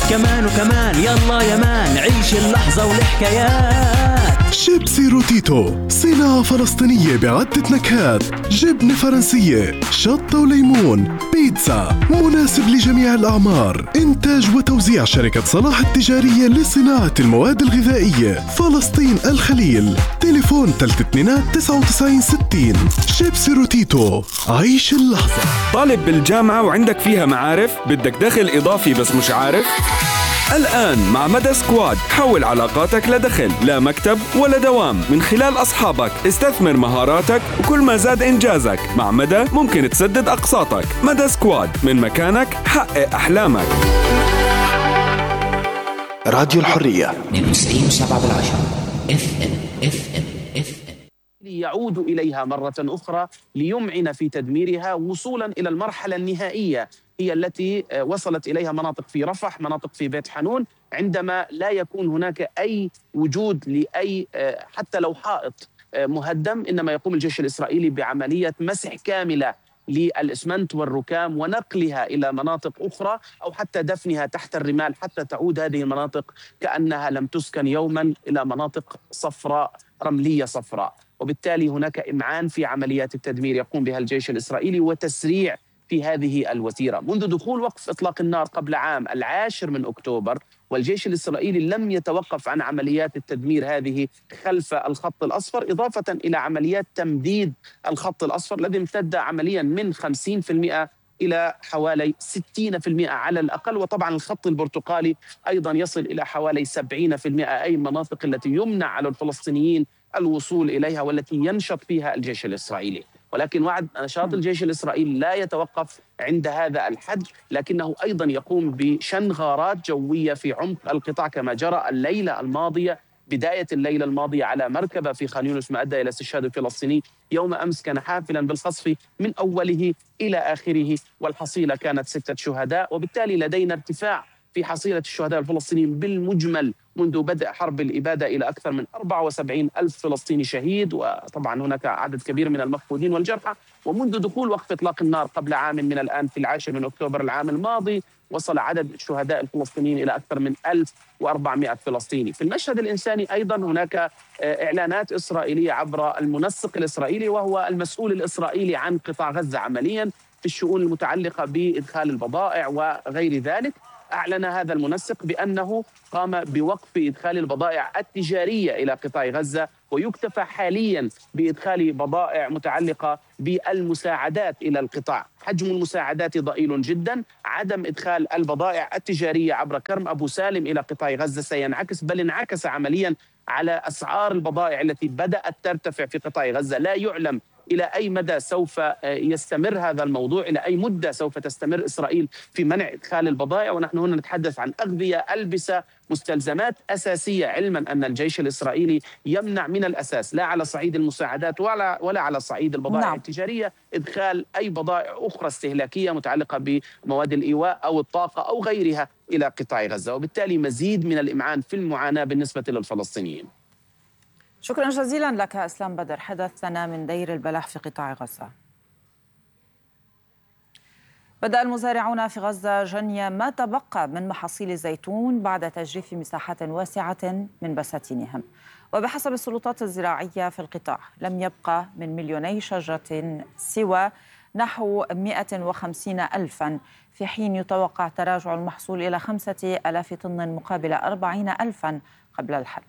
كمان وكمان يلا يا مان، عيش اللحظة والحكايات. شيبسي روتيتو، صناعة فلسطينية بعدة نكهات، جبنة فرنسية، شطة وليمون، بيتزا، مناسب لجميع الأعمار. إنتاج وتوزيع شركة صلاح التجارية لصناعة المواد الغذائية، فلسطين الخليل. تليفون 329960. شيبسي روتيتو، عيش اللحظة. طالب بالجامعة وعندك فيها معارف، بدك دخل إضافي بس مش عارف؟ الآن مع مدى سكواد حول علاقاتك لدخل، لا مكتب ولا دوام. من خلال أصحابك استثمر مهاراتك، وكل ما زاد إنجازك مع مدى ممكن تسدد أقساطك. مدى سكواد، من مكانك حقق أحلامك. راديو الحرية 92.7 FM. يعود إليها مرة أخرى ليمعن في تدميرها وصولا إلى المرحلة النهائية، هي التي وصلت إليها مناطق في رفح، مناطق في بيت حنون، عندما لا يكون هناك أي وجود لأي حتى لو حائط مهدم، إنما يقوم الجيش الإسرائيلي بعملية مسح كاملة للإسمنت والركام ونقلها إلى مناطق أخرى، أو حتى دفنها تحت الرمال حتى تعود هذه المناطق كأنها لم تسكن يوما إلى مناطق صفراء، رملية صفراء. وبالتالي هناك إمعان في عمليات التدمير يقوم بها الجيش الإسرائيلي وتسريع في هذه الوتيرة. منذ دخول وقف إطلاق النار قبل عام 10 من أكتوبر، والجيش الإسرائيلي لم يتوقف عن عمليات التدمير هذه خلف الخط الأصفر، إضافة إلى عمليات تمديد الخط الأصفر الذي امتد عمليا من 50% إلى حوالي 60% على الأقل. وطبعا الخط البرتقالي أيضا يصل إلى حوالي 70%، أي المناطق التي يمنع على الفلسطينيين الوصول إليها والتي ينشط فيها الجيش الإسرائيلي. ولكن وعد نشاط الجيش الإسرائيلي لا يتوقف عند هذا الحد، لكنه أيضا يقوم بشن غارات جوية في عمق القطاع، كما جرى الليلة الماضية، بداية الليلة الماضية، على مركبة في خان يونس ما أدى إلى استشهاد فلسطيني. يوم أمس كان حافلا بالقصف من أوله إلى آخره، والحصيلة كانت 6 شهداء. وبالتالي لدينا ارتفاع في حصيلة الشهداء الفلسطينيين بالمجمل منذ بدء حرب الإبادة إلى أكثر من 74 ألف فلسطيني شهيد، وطبعا هناك عدد كبير من المفقودين والجرحى. ومنذ دخول وقف إطلاق النار قبل عام من الآن في 10 من أكتوبر العام الماضي، وصل عدد الشهداء الفلسطينيين إلى أكثر من 1400 فلسطيني. في المشهد الإنساني أيضا هناك إعلانات إسرائيلية عبر المنسق الإسرائيلي، وهو المسؤول الإسرائيلي عن قطاع غزة عمليا في الشؤون المتعلقة بإدخال البضائع وغير ذلك. أعلن هذا المنسق بأنه قام بوقف إدخال البضائع التجارية إلى قطاع غزة، ويكتفى حاليا بإدخال بضائع متعلقة بالمساعدات إلى القطاع. حجم المساعدات ضئيل جدا. عدم إدخال البضائع التجارية عبر كرم أبو سالم إلى قطاع غزة سينعكس، بل انعكس عمليا على أسعار البضائع التي بدأت ترتفع في قطاع غزة. لا يعلم إلى أي مدى سوف يستمر هذا الموضوع، إلى أي مدة سوف تستمر إسرائيل في منع إدخال البضائع. ونحن هنا نتحدث عن أغذية، ألبسة، مستلزمات أساسية، علما أن الجيش الإسرائيلي يمنع من الأساس، لا على صعيد المساعدات ولا على صعيد البضائع التجارية، إدخال أي بضائع أخرى استهلاكية متعلقة بمواد الإيواء أو الطاقة أو غيرها إلى قطاع غزة. وبالتالي مزيد من الإمعان في المعاناة بالنسبة للفلسطينيين. شكرا جزيلا لك اسلام بدر، حدثنا من دير البلح في قطاع غزة. بدأ المزارعون في غزة جني ما تبقى من محاصيل الزيتون بعد تجريف مساحات واسعة من بساتينهم. وبحسب السلطات الزراعية في القطاع لم يبقى من 2,000,000 شجرة سوى نحو 150 ألفا، في حين يتوقع تراجع المحصول إلى 5,000 طن مقابل 40 ألفا قبل الحرب.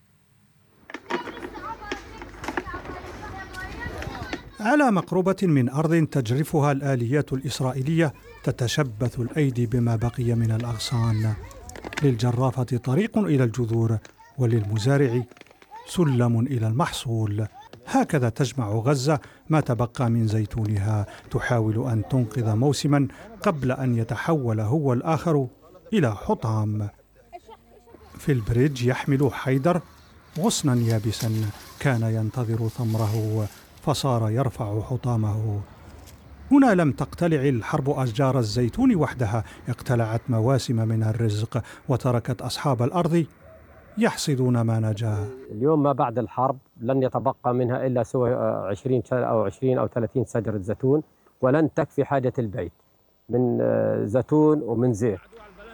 على مقربة من أرض تجرفها الآليات الإسرائيلية تتشبث الأيدي بما بقي من الأغصان. للجرافة طريق إلى الجذور، وللمزارع سلم إلى المحصول. هكذا تجمع غزة ما تبقى من زيتونها، تحاول أن تنقذ موسما قبل أن يتحول هو الآخر إلى حطام. في البريدج يحمل حيدر غصنا يابسا كان ينتظر ثمره، فصار يرفع حطامه. هنا لم تقتلع الحرب أشجار الزيتون وحدها، اقتلعت مواسم من الرزق وتركت أصحاب الأرض يحصدون ما نجا. اليوم ما بعد الحرب لن يتبقى منها إلا سوى 20 أو 30 شجرة زيتون، ولن تكفي حاجة البيت من زيتون ومن زيت.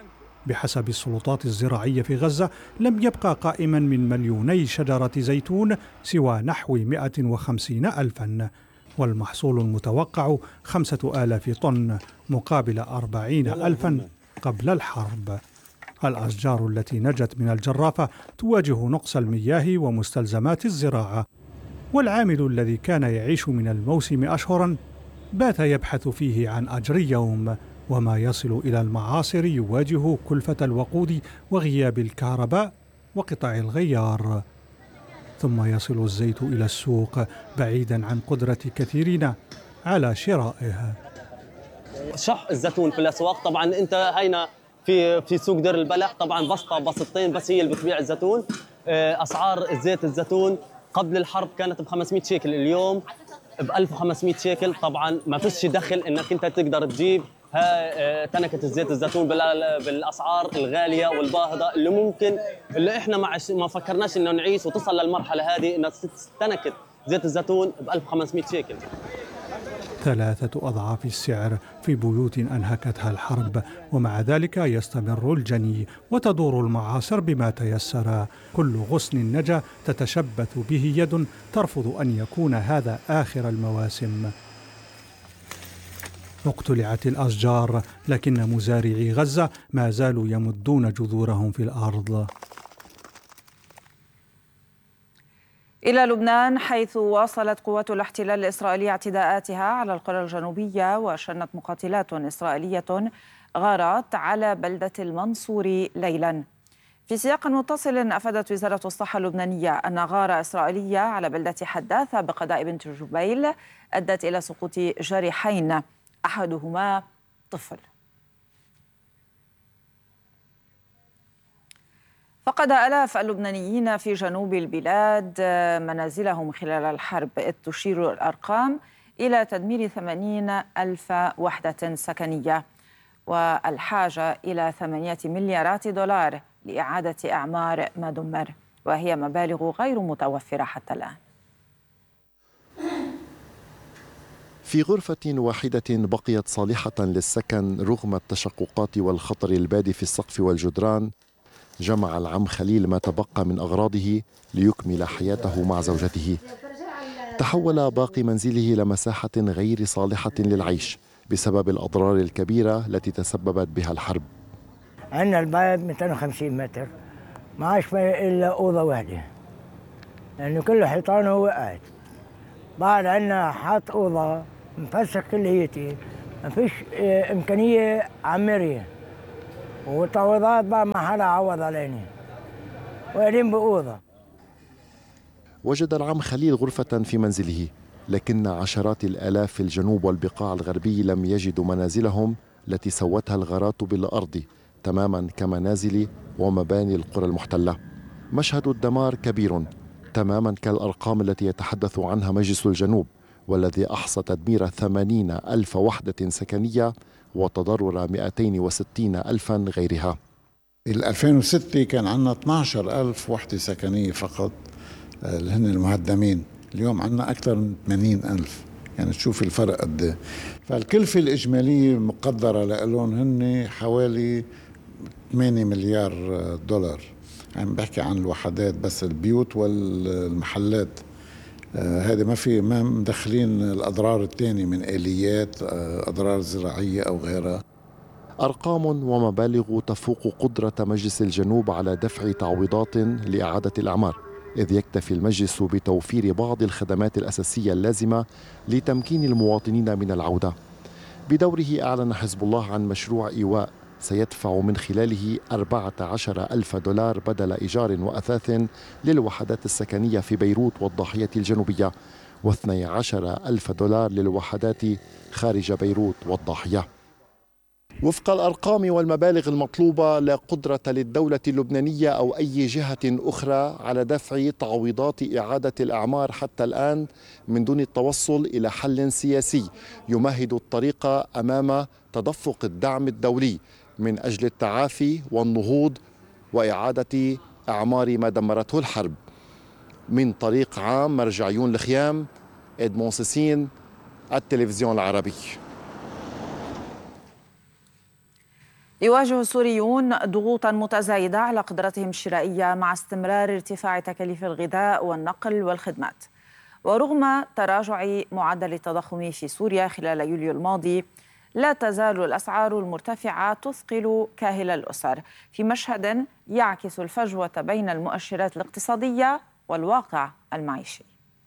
بحسب السلطات الزراعية في غزة لم يبقى قائما من 2,000,000 شجرة زيتون سوى نحو 150,000، والمحصول المتوقع 5,000 طن مقابل 40,000 قبل الحرب. الأشجار التي نجت من الجرافة تواجه نقص المياه ومستلزمات الزراعة، والعامل الذي كان يعيش من الموسم أشهرا بات يبحث فيه عن أجر يوم، وما يصل إلى المعاصر يواجه كلفة الوقود وغياب الكهرباء وقطع الغيار. ثم يصل الزيت إلى السوق بعيدا عن قدرة كثيرين على شرائه. شح الزيتون في الأسواق، طبعا أنت هينا في سوق دير البلح طبعا بسطة بسطتين بس هي اللي بتبيع الزيتون. أسعار زيت الزيتون قبل الحرب كانت ب500 شيكل، اليوم ب1500 شيكل. طبعا ما فيش دخل انك انت تقدر تجيب تنكة الزيت الزيتون بالاسعار الغاليه والباهظه اللي احنا ما فكرناش انه نعيش وتصل للمرحله هذه ان تنكة زيت الزيتون ب1500 شيكل. 3 أضعاف السعر في بيوت أنهكتها الحرب، ومع ذلك يستمر الجني وتدور المعاصر بما تيسر. كل غصن نجا تتشبث به يد ترفض أن يكون هذا آخر المواسم. اقتلعت الأشجار، لكن مزارعي غزة ما زالوا يمدون جذورهم في الأرض. إلى لبنان، حيث واصلت قوات الاحتلال الإسرائيلي اعتداءاتها على القرى الجنوبية، وشنت مقاتلات إسرائيلية غارات على بلدة المنصوري ليلا. في سياق متصل، أفادت وزارة الصحة اللبنانية أن غارة إسرائيلية على بلدة حداثة بقضاء بنت جبيل أدت إلى سقوط جريحين، أحدهما طفل. فقد آلاف اللبنانيين في جنوب البلاد منازلهم خلال الحرب، إذ تشير الأرقام إلى تدمير 80,000 وحدة سكنية، والحاجة إلى 8 مليارات دولار لإعادة إعمار ما دمر، وهي مبالغ غير متوفرة حتى الآن. في غرفة واحدة بقيت صالحة للسكن رغم التشققات والخطر البادي في السقف والجدران، جمع العم خليل ما تبقى من أغراضه ليكمل حياته مع زوجته. تحول باقي منزله لمساحة غير صالحة للعيش بسبب الأضرار الكبيرة التي تسببت بها الحرب. عندنا البيت 250 متر، ما عاش إلا أوضة واحدة لأنه كله حيطانه وقعت. بعد عندنا حاط أوضة مفسخ كليتي، ما فيش إمكانية عمرية، وتعويضات بقى ما حدا عوض علينا، وقاعدين بأوضة. وجد العم خليل غرفة في منزله، لكن عشرات الآلاف في الجنوب والبقاع الغربي لم يجدوا منازلهم التي سوتها الغارات بالأرض تماما كمنازل ومباني القرى المحتلة. مشهد الدمار كبير تماما كالأرقام التي يتحدث عنها مجلس الجنوب، والذي أحصى تدمير 80,000 وحدة سكنية وتضرر 260,000 غيرها. 2006 كان عندنا 12,000 وحدة سكنية فقط اللي هن المهدمين، اليوم عندنا أكثر من 80,000، يعني تشوف الفرق قد. فالكلفة الإجمالية المقدرة لهم هن حوالي 8 مليار دولار. عم بحكي عن الوحدات بس، البيوت والمحلات، هذا ما مدخلين الأضرار الثانية من آليات، أضرار زراعية أو غيرها. أرقام ومبالغ تفوق قدرة مجلس الجنوب على دفع تعويضات لإعادة الأعمار، إذ يكتفي المجلس بتوفير بعض الخدمات الأساسية اللازمة لتمكين المواطنين من العودة. بدوره أعلن حزب الله عن مشروع إيواء سيدفع من خلاله 14,000 دولار بدل إيجار وأثاث للوحدات السكنية في بيروت والضاحية الجنوبية، و12,000 دولار للوحدات خارج بيروت والضاحية. وفق الأرقام والمبالغ المطلوبة، لا قدرة للدولة اللبنانية أو أي جهة أخرى على دفع تعويضات إعادة الأعمار حتى الآن من دون التوصل إلى حل سياسي يمهد الطريق أمام تدفق الدعم الدولي من أجل التعافي والنهوض وإعادة أعمار ما دمرته الحرب. من طريق عام مرجعيون الخيام، إدمون سيسين، التلفزيون العربي. يواجه السوريون ضغوطا متزايدة على قدرتهم الشرائية مع استمرار ارتفاع تكاليف الغذاء والنقل والخدمات. ورغم تراجع معدل التضخم في سوريا خلال يوليو الماضي، لا تزال الأسعار المرتفعة تثقل كاهل الأسر في مشهد يعكس الفجوة بين المؤشرات الاقتصادية والواقع المعيشي.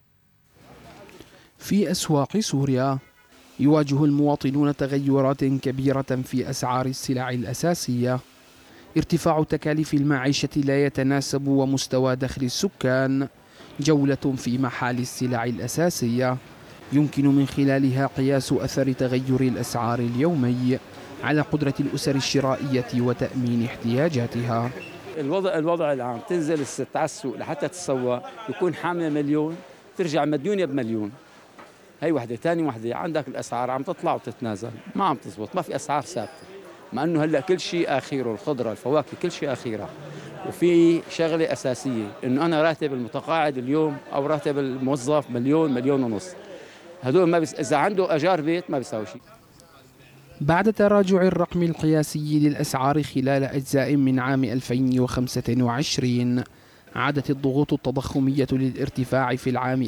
في أسواق سوريا يواجه المواطنون تغيرات كبيرة في أسعار السلع الأساسية. ارتفاع تكاليف المعيشة لا يتناسب ومستوى دخل السكان. جولة في محال السلع الأساسية يمكن من خلالها قياس أثر تغير الأسعار اليومي على قدرة الأسر الشرائية وتأمين احتياجاتها. الوضع العام تنزل الست على السوق لحتى تسوى، يكون حاملة مليون ترجع مديونة بمليون. هي وحدة. ثاني وحدة عندك الأسعار عم تطلع وتتنازل، ما عم تزبط، ما في أسعار ثابتة، مع أنه هلأ كل شيء آخره، الخضرة الفواكه كل شيء آخره. وفي شغلة أساسية إنه أنا راتب المتقاعد اليوم أو راتب الموظف مليون، مليون ونص. هدول ما إذا عنده أجار بيت ما بيساوي شيء. بعد تراجع الرقم القياسي للأسعار خلال أجزاء من عام 2025، عادت الضغوط التضخمية للارتفاع في العام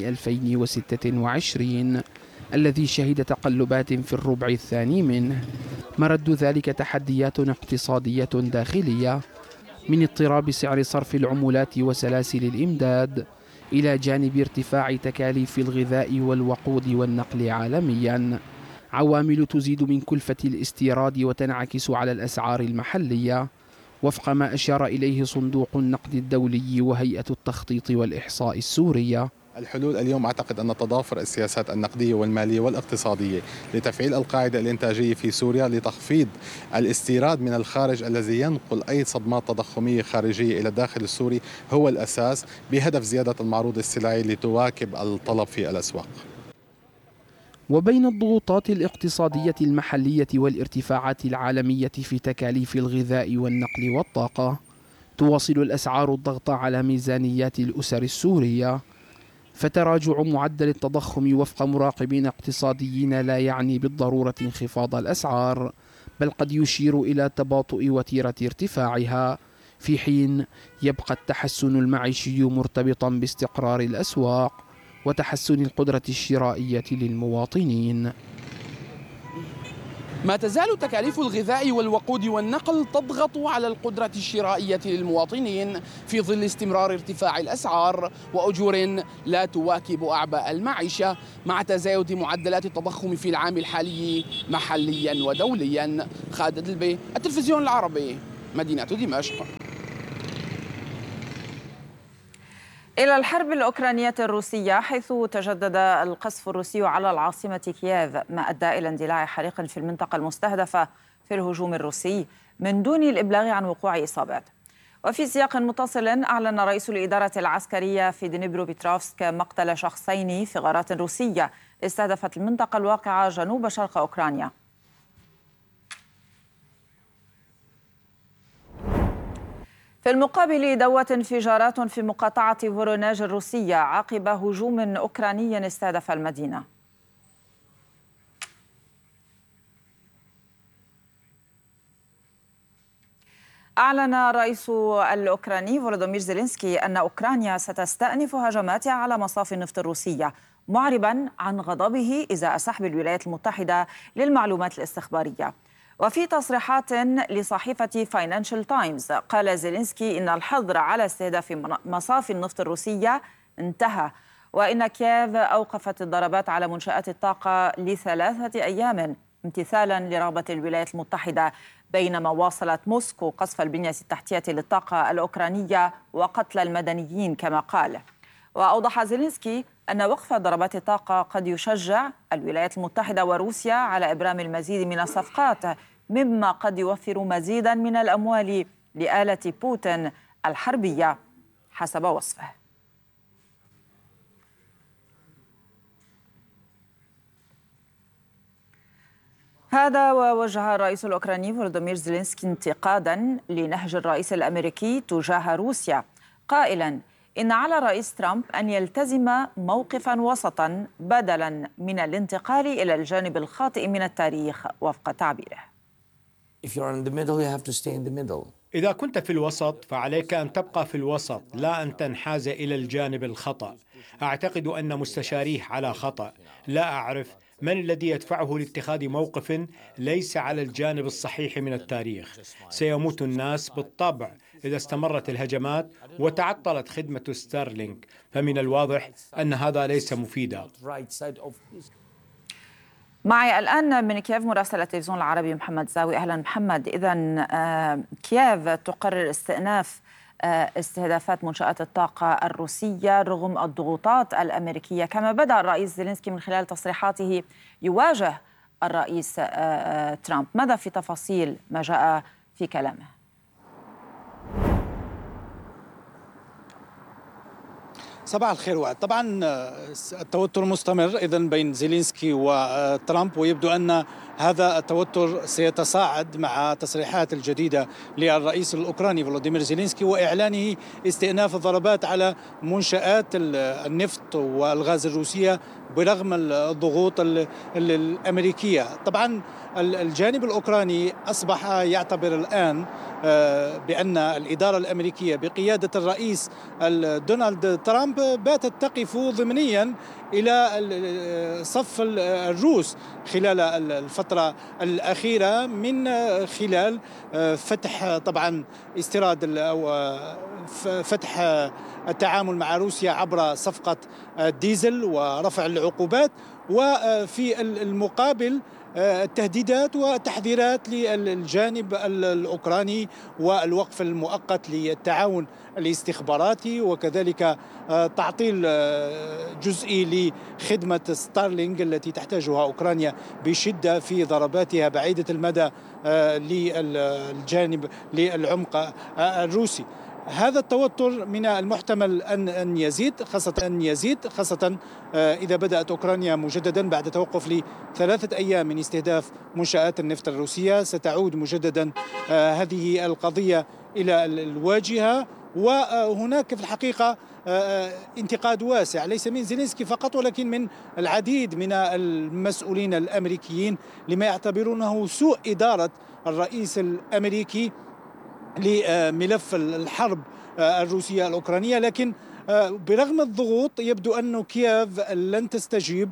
2026 الذي شهد تقلبات في الربع الثاني منه. مرد ذلك تحديات اقتصادية داخلية من اضطراب سعر صرف العملات وسلاسل الإمداد، إلى جانب ارتفاع تكاليف الغذاء والوقود والنقل عالميا، عوامل تزيد من كلفة الاستيراد وتنعكس على الأسعار المحلية، وفق ما أشار إليه صندوق النقد الدولي وهيئة التخطيط والإحصاء السورية. الحلول اليوم أعتقد أن تضافر السياسات النقدية والمالية والاقتصادية لتفعيل القاعدة الإنتاجية في سوريا لتخفيض الاستيراد من الخارج الذي ينقل أي صدمات تضخمية خارجية إلى الداخل السوري هو الأساس، بهدف زيادة المعروض السلعي لتواكب الطلب في الأسواق. وبين الضغوطات الاقتصادية المحلية والارتفاعات العالمية في تكاليف الغذاء والنقل والطاقة، تواصل الأسعار الضغط على ميزانيات الأسر السورية. فتراجع معدل التضخم وفق مراقبين اقتصاديين لا يعني بالضرورة انخفاض الأسعار، بل قد يشير إلى تباطؤ وتيرة ارتفاعها، في حين يبقى التحسن المعيشي مرتبطا باستقرار الأسواق وتحسن القدرة الشرائية للمواطنين. ما تزال تكاليف الغذاء والوقود والنقل تضغط على القدرة الشرائية للمواطنين في ظل استمرار ارتفاع الأسعار وأجور لا تواكب أعباء المعيشة، مع تزايد معدلات التضخم في العام الحالي محليا ودوليا. خالد دلبي، التلفزيون العربي، مدينة دمشق. إلى الحرب الأوكرانية الروسية، حيث تجدد القصف الروسي على العاصمة كييف، ما أدى إلى اندلاع حريق في المنطقة المستهدفة في الهجوم الروسي من دون الإبلاغ عن وقوع إصابات. وفي سياق متصل، أعلن رئيس الإدارة العسكرية في دنيبروبيتروفسك مقتل شخصين في غارات روسية استهدفت المنطقة الواقعة جنوب شرق أوكرانيا. في المقابل، دوت انفجارات في مقاطعة فوروناج الروسية عقب هجوم أوكراني استهدف المدينة. أعلن الرئيس الأوكراني فولودومير زيلينسكي أن أوكرانيا ستستأنف هجماتها على مصافي النفط الروسية، معربا عن غضبه إزاء سحب الولايات المتحدة للمعلومات الاستخبارية. وفي تصريحات لصحيفة فاينانشال تايمز، قال زيلينسكي إن الحظر على استهداف مصافي النفط الروسية انتهى، وإن كييف أوقفت الضربات على منشآت الطاقة ل3 أيام امتثالا لرغبة الولايات المتحدة، بينما واصلت موسكو قصف البنية التحتية للطاقة الأوكرانية وقتل المدنيين كما قال. وأوضح زيلينسكي أن وقف ضربات الطاقة قد يشجع الولايات المتحدة وروسيا على إبرام المزيد من الصفقات، مما قد يوفر مزيدا من الأموال لآلة بوتين الحربية حسب وصفه. هذا ووجه الرئيس الأوكراني فولودومير زيلينسكي انتقادا لنهج الرئيس الأمريكي تجاه روسيا، قائلا إن على الرئيس ترامب أن يلتزم موقفا وسطا بدلا من الانتقال إلى الجانب الخاطئ من التاريخ وفق تعبيره. إذا كنت في الوسط فعليك أن تبقى في الوسط، لا أن تنحاز إلى الجانب الخطأ. أعتقد أن مستشاريه على خطأ. لا أعرف من الذي يدفعه لاتخاذ موقف ليس على الجانب الصحيح من التاريخ. سيموت الناس بالطبع إذا استمرت الهجمات وتعطلت خدمة ستارلينك، فمن الواضح أن هذا ليس مفيدا. معي الآن من كييف مراسل التلفزيون العربي محمد زاوي. أهلا محمد. إذن كييف تقرر استئناف استهدافات منشآت الطاقة الروسية رغم الضغوطات الأمريكية، كما بدأ الرئيس زيلينسكي من خلال تصريحاته يواجه الرئيس ترامب. ماذا في تفاصيل ما جاء في كلامه؟ صباح الخير وعد. طبعا التوتر مستمر إذن بين زيلينسكي وترامب، ويبدو أن هذا التوتر سيتصاعد مع تصريحات الجديدة للرئيس الأوكراني فولوديمير زيلينسكي وإعلانه استئناف الضربات على منشآت النفط والغاز الروسية برغم الضغوط الأمريكية. طبعا الجانب الأوكراني أصبح يعتبر الآن بأن الإدارة الأمريكية بقيادة الرئيس دونالد ترامب باتت تقف ضمنيا إلى صف الروس خلال الفترة الأخيرة من خلال فتح طبعا استيراد أو فتح التعامل مع روسيا عبر صفقة الديزل ورفع العقوبات، وفي المقابل التهديدات والتحذيرات للجانب الأوكراني والوقف المؤقت للتعاون الاستخباراتي، وكذلك تعطيل جزئي لخدمة ستارلينك التي تحتاجها أوكرانيا بشدة في ضرباتها بعيدة المدى للجانب للعمق الروسي. هذا التوتر من المحتمل أن يزيد خاصة إذا بدأت أوكرانيا مجددا بعد توقف ل3 أيام من استهداف منشآت النفط الروسية. ستعود مجددا هذه القضية إلى الواجهة، وهناك في الحقيقة انتقاد واسع ليس من زيلينسكي فقط ولكن من العديد من المسؤولين الأمريكيين لما يعتبرونه سوء إدارة الرئيس الأمريكي لملف الحرب الروسية الأوكرانية. لكن برغم الضغوط يبدو أن كييف لن تستجيب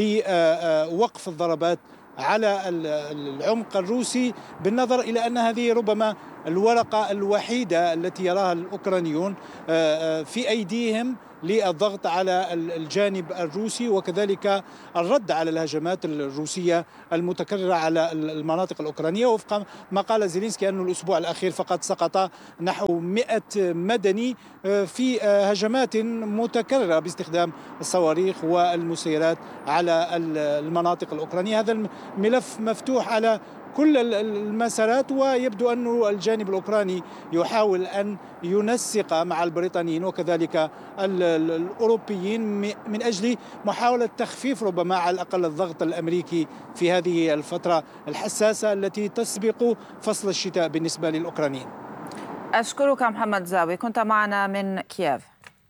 لوقف الضربات على العمق الروسي، بالنظر إلى أن هذه ربما الورقة الوحيدة التي يراها الأوكرانيون في أيديهم للضغط على الجانب الروسي، وكذلك الرد على الهجمات الروسية المتكررة على المناطق الأوكرانية. وفق ما قال زيلينسكي أن الأسبوع الأخير فقط سقط نحو 100 مدني في هجمات متكررة باستخدام الصواريخ والمسيرات على المناطق الأوكرانية. هذا الملف مفتوح على كل المسارات، ويبدو أن الجانب الأوكراني يحاول أن ينسق مع البريطانيين وكذلك الأوروبيين من أجل محاولة تخفيف ربما على الأقل الضغط الأمريكي في هذه الفترة الحساسة التي تسبق فصل الشتاء بالنسبة للأوكرانيين. أشكرك محمد زاوي، كنت معنا من كييف.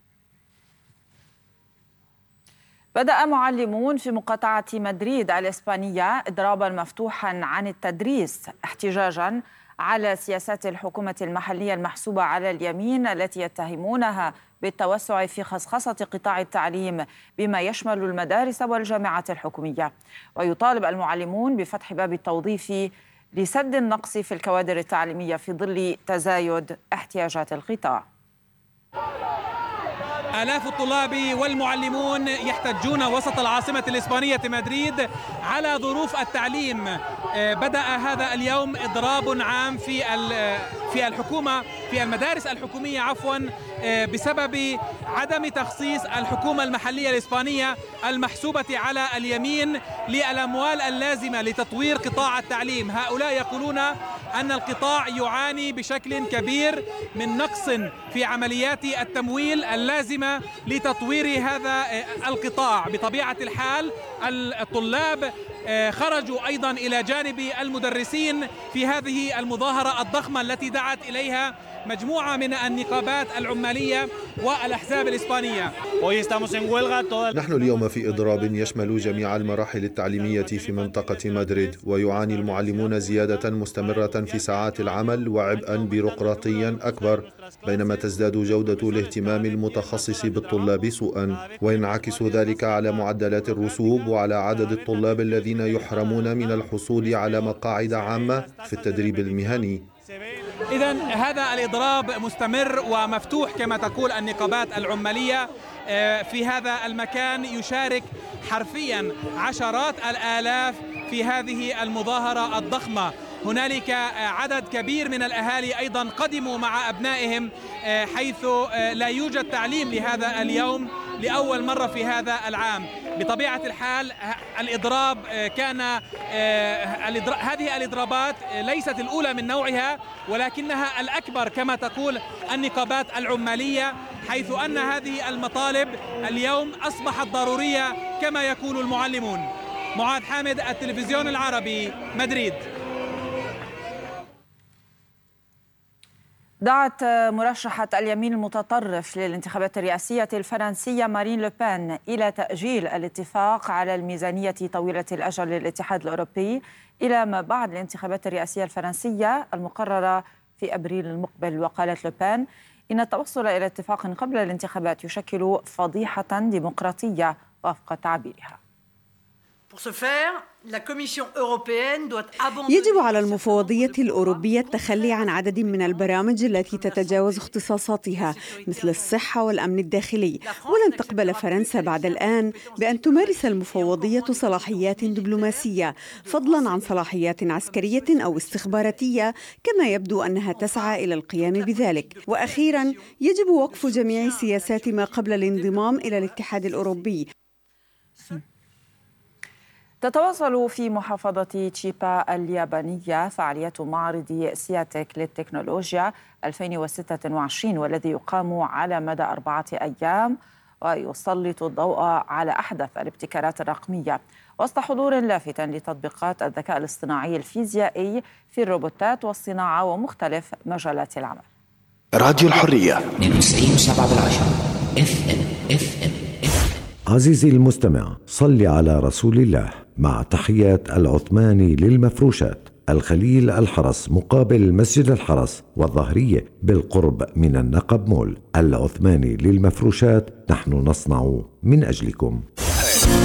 بدأ معلمون في مقاطعة مدريد الإسبانية إضرابا مفتوحا عن التدريس احتجاجا على سياسات الحكومة المحلية المحسوبة على اليمين التي يتهمونها بالتوسع في خصخصة قطاع التعليم بما يشمل المدارس والجامعات الحكومية. ويطالب المعلمون بفتح باب التوظيف لسد النقص في الكوادر التعليمية في ظل تزايد احتياجات القطاع. آلاف الطلاب والمعلمون يحتجون وسط العاصمة الإسبانية مدريد على ظروف التعليم. بدأ هذا اليوم إضراب عام في الحكومة في المدارس الحكومية بسبب عدم تخصيص الحكومة المحلية الإسبانية المحسوبة على اليمين للأموال اللازمة لتطوير قطاع التعليم. هؤلاء يقولون أن القطاع يعاني بشكل كبير من نقص في عمليات التمويل اللازمة لتطوير هذا القطاع. بطبيعة الحال الطلاب خرجوا أيضا إلى جانب المدرسين في هذه المظاهرة الضخمة التي دعت إليها مجموعة من النقابات العمالية والأحزاب الإسبانية. نحن اليوم في إضراب يشمل جميع المراحل التعليمية في منطقة مدريد، ويعاني المعلمون زيادة مستمرة في ساعات العمل وعبئا بيروقراطيا أكبر، بينما تزداد جودة الاهتمام المتخصص بالطلاب سوءا، وينعكس ذلك على معدلات الرسوب وعلى عدد الطلاب الذين يحرمون من الحصول على مقاعد عامة في التدريب المهني. إذن هذا الإضراب مستمر ومفتوح كما تقول النقابات العمالية. في هذا المكان يشارك حرفيا عشرات الآلاف في هذه المظاهرة الضخمة. هنالك عدد كبير من الأهالي أيضا قدموا مع أبنائهم، حيث لا يوجد تعليم لهذا اليوم لأول مرة في هذا العام. بطبيعة الحال الإضراب كان هذه الإضرابات ليست الأولى من نوعها، ولكنها الأكبر كما تقول النقابات العمالية، حيث أن هذه المطالب اليوم أصبحت ضرورية كما يقول المعلمون. معاذ حامد، التلفزيون العربي، مدريد. دعت مرشحة اليمين المتطرف للانتخابات الرئاسية الفرنسية مارين لوبان إلى تأجيل الاتفاق على الميزانية طويلة الأجل للاتحاد الأوروبي إلى ما بعد الانتخابات الرئاسية الفرنسية المقررة في أبريل المقبل. وقالت لوبان إن التوصل إلى اتفاق قبل الانتخابات يشكل فضيحة ديمقراطية وفق تعبيرها. يجب على المفوضية الأوروبية التخلي عن عدد من البرامج التي تتجاوز اختصاصاتها مثل الصحة والأمن الداخلي، ولن تقبل فرنسا بعد الآن بأن تمارس المفوضية صلاحيات دبلوماسية فضلا عن صلاحيات عسكرية أو استخباراتية، كما يبدو أنها تسعى إلى القيام بذلك. وأخيرا يجب وقف جميع سياسات ما قبل الانضمام إلى الاتحاد الأوروبي. تتواصل في محافظة تشيبا اليابانية فعالية معرض سياتك للتكنولوجيا 2026، والذي يقام على مدى 4 أيام ويسلط الضوء على أحدث الابتكارات الرقمية وسط حضور لافت لتطبيقات الذكاء الاصطناعي الفيزيائي في الروبوتات والصناعة ومختلف مجالات العمل. راديو الحرية 92.7 FM. عزيزي المستمع، صل على رسول الله. مع تحيات العثماني للمفروشات، الخليل الحرس مقابل مسجد الحرس والظهرية بالقرب من النقب مول. العثماني للمفروشات، نحن نصنع من أجلكم.